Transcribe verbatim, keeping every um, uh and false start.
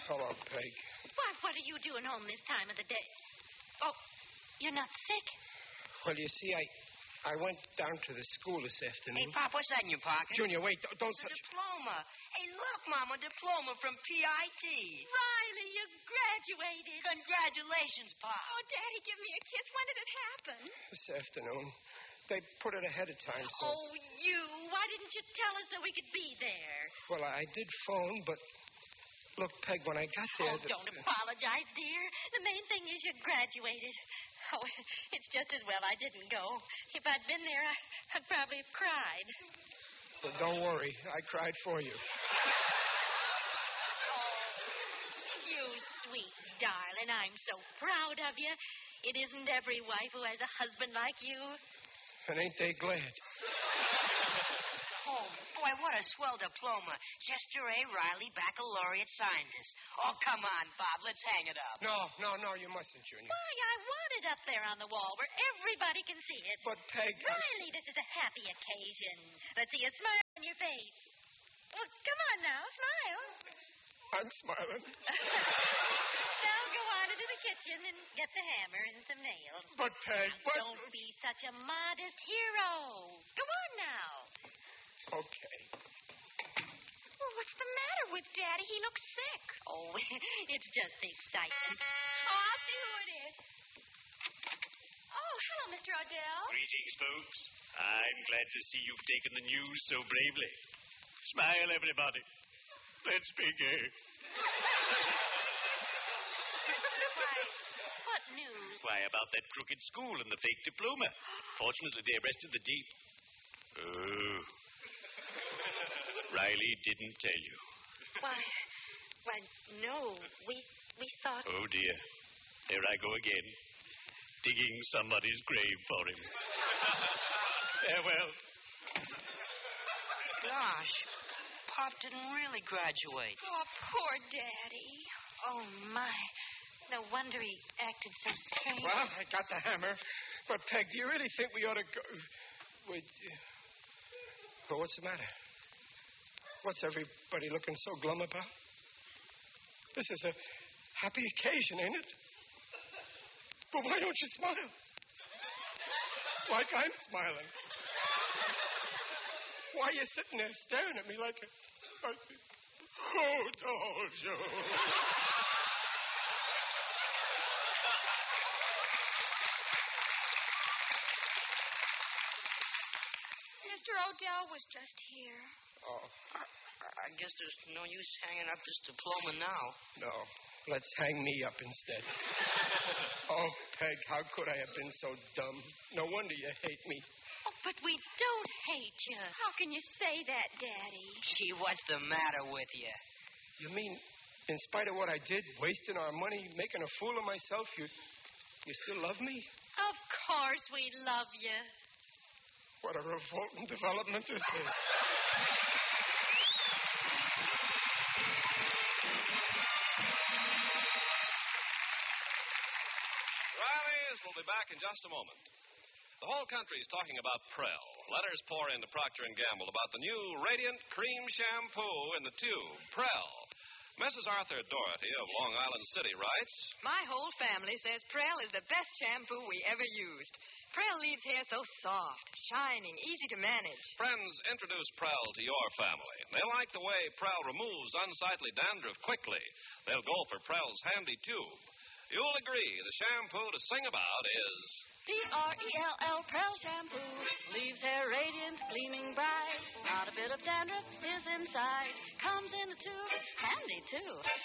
Hello, Peg. Why, what are you doing home this time of the day? Oh, you're not sick? Well, you see, I I went down to the school this afternoon. Hey, Pop, what's that in your pocket? Junior, wait. Don't, don't It's touch a diploma. Hey, look, Mom, a diploma from P I T. Riley, you graduated. Congratulations, Pop. Oh, Daddy, give me a kiss. When did it happen? This afternoon. They put it ahead of time, so... Oh, you. Why didn't you tell us so we could be there? Well, I did phone, but... Look, Peg, when I got there... Oh, the... don't apologize, dear. The main thing is you graduated. Oh, it's just as well I didn't go. If I'd been there, I, I'd probably have cried. Well, don't worry. I cried for you. Oh, you sweet darling. I'm so proud of you. It isn't every wife who has a husband like you. And ain't they glad? Oh, boy, what a swell diploma. Chester A. Riley, baccalaureate scientist. Oh, come on, Bob. Let's hang it up. No, no, no, you mustn't, Junior. Why, I want it up there on the wall where everybody can see it. But, Peg... I... Riley, this is a happy occasion. Let's see a smile on your face. Well, come on now, smile. I'm smiling. Now go on into the kitchen and get the hammer and some nails. But, Peg, but... Don't be such a modest hero. Go on now. Okay. Well, what's the matter with Daddy? He looks sick. Oh, it's just the excitement. Oh, I'll see who it is. Oh, hello, Mister Odell. Greetings, folks. I'm glad to see you've taken the news so bravely. Smile, everybody. Let's begin. Why, what news? Why, about that crooked school and the fake diploma. Fortunately, they arrested the thief. Oh. Riley didn't tell you. Why, why, no. We, we thought... Oh, dear. There I go again. Digging somebody's grave for him. Farewell. Gosh, Pop didn't really graduate. Oh, poor Daddy. Oh, my. No wonder he acted so strange. Well, I got the hammer. But, Peg, do you really think we ought to go... Wait... Well, what's the matter? What's everybody looking so glum about? This is a happy occasion, ain't it? But why don't you smile? Like I'm smiling. Why are you sitting there staring at me like a... a who told you? Mister Odell was just here. Oh, I, I guess there's no use hanging up this diploma now. no. Let's hang me up instead. Oh, Peg, how could I have been so dumb? No wonder you hate me. Oh, but we don't hate you. How can you say that, Daddy? Gee, what's the matter with you? You mean, in spite of what I did, wasting our money, making a fool of myself, you, you still love me? Of course we love you. What a revolting development this is. Riley's will be back in just a moment. The whole country is talking about Prell. Letters pour into Procter and Gamble about the new Radiant Cream Shampoo in the tube, Prell. Missus Arthur Doherty of Long Island City writes, My whole family says Prell is the best shampoo we ever used. Prell leaves hair so soft, shining, easy to manage. Friends, introduce Prell to your family. They like the way Prell removes unsightly dandruff quickly. They'll go for Prell's handy tube. You'll agree the shampoo to sing about is... P R E L L Prell shampoo leaves hair radiant, gleaming bright. Not a bit of dandruff is inside. Comes in a tube, handy too.